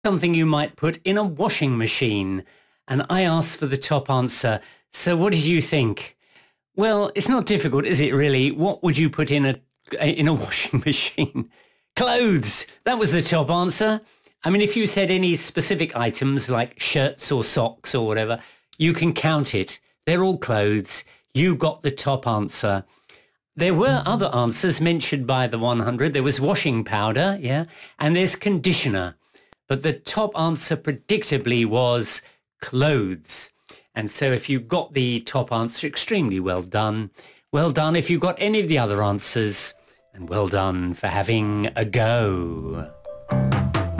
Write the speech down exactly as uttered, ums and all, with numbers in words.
Something you might put in a washing machine. And I asked for the top answer. So what did you think? Well, it's not difficult, is it really? What would you put in a in a washing machine? Clothes. That was the top answer. I mean, if you said any specific items like shirts or socks or whatever, you can count it. They're all clothes. You got the top answer. There were other answers mentioned by the one hundred. There was washing powder, yeah, and there's conditioner. But the top answer predictably was clothes. And so if you got the top answer, extremely well done. Well done if you got any of the other answers. And well done for having a go.